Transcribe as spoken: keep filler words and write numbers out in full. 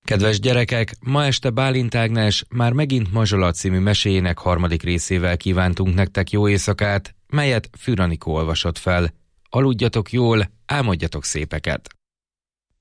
Kedves gyerekek, ma este Bálint Ágnes már megint Mazsola című meséjének harmadik részével kívántunk nektek jó éjszakát, melyet Fűr Anikó olvasott fel. Aludjatok jól, álmodjatok szépeket!